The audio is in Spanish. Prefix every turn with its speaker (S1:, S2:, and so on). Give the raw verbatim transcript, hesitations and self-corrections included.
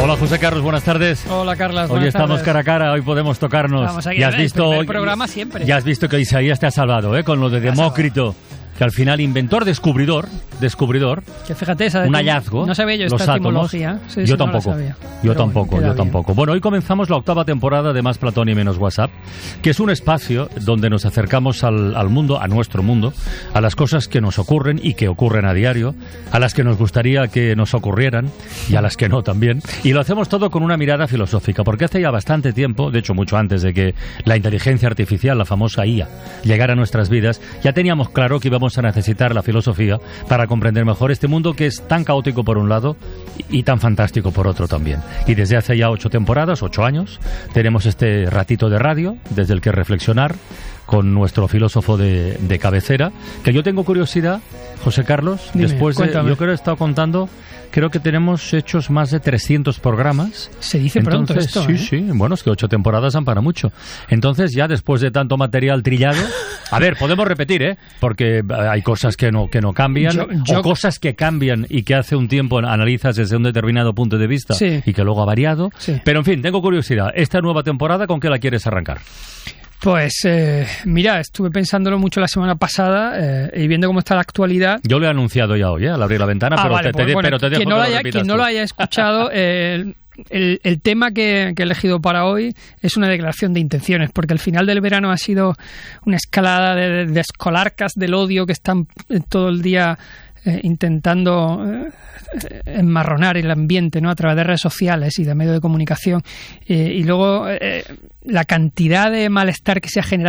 S1: Hola José Carlos, buenas tardes.
S2: Hola Carlas,
S1: Hoy
S2: buenas
S1: estamos
S2: tardes.
S1: cara a cara, hoy podemos tocarnos.
S2: Vamos aquí,
S1: ya has
S2: el
S1: visto
S2: primer programa siempre.
S1: Ya has visto que Isaías te ha salvado, ¿eh? Con lo de Demócrito, que al final inventor, descubridor, descubridor.
S2: Que fíjate, esa de
S1: un
S2: etim-
S1: hallazgo.
S2: No sabía yo
S1: los
S2: esta
S1: átomos.
S2: etimología. Sí,
S1: yo
S2: sí, no la
S1: tampoco.
S2: sabía.
S1: Yo
S2: Pero
S1: tampoco,
S2: bueno,
S1: yo
S2: queda bien.
S1: tampoco. Bueno, hoy comenzamos la octava temporada de Más Platón y Menos WhatsApp, que es un espacio donde nos acercamos al, al mundo, a nuestro mundo, a las cosas que nos ocurren y que ocurren a diario, a las que nos gustaría que nos ocurrieran y a las que no también. Y lo hacemos todo con una mirada filosófica, porque hace ya bastante tiempo, de hecho mucho antes de que la inteligencia artificial, la famosa I A, llegara a nuestras vidas, ya teníamos claro que íbamos a necesitar la filosofía para comprender mejor este mundo que es tan caótico por un lado y, y tan fantástico por otro también. Y desde hace ya ocho temporadas, ocho años, tenemos este ratito de radio desde el que reflexionar con nuestro filósofo de, de cabecera, que yo tengo curiosidad, José Carlos,
S2: Dime,
S1: después de,
S2: cuéntame.
S1: yo creo que he estado contando, creo que tenemos hechos más de trescientos programas.
S2: Se dice pronto
S1: Entonces,
S2: esto,
S1: sí,
S2: ¿eh?
S1: sí, bueno, es que ocho temporadas dan para mucho. Entonces ya después de tanto material trillado, a ver, podemos repetir, ¿eh? Porque hay cosas que no, que no cambian,
S2: Yo- yo-
S1: o cosas que cambian y que hace un tiempo analizas desde un determinado punto de vista
S2: Sí.
S1: y que luego ha variado.
S2: Sí.
S1: Pero en fin, tengo curiosidad, esta nueva temporada, ¿con qué la quieres arrancar?
S2: Pues eh, mira, estuve pensándolo mucho la semana pasada eh, y viendo cómo está la actualidad.
S1: Yo lo he anunciado ya hoy, ¿eh? Al abrir la ventana,
S2: Ah,
S1: pero,
S2: vale,
S1: te,
S2: pues
S1: te,
S2: bueno,
S1: pero te dejo
S2: quien no
S1: que
S2: lo
S1: lo
S2: haya,
S1: repitas
S2: quien no
S1: tú.
S2: lo haya escuchado, eh, el, el, el tema que, que he elegido para hoy es una declaración de intenciones, porque el final del verano ha sido una escalada de, de escolarcas del odio que están eh, todo el día eh, intentando eh, enmarronar el ambiente, ¿no? A través de redes sociales y de medios de comunicación, eh, y luego eh, la cantidad de malestar que se ha generado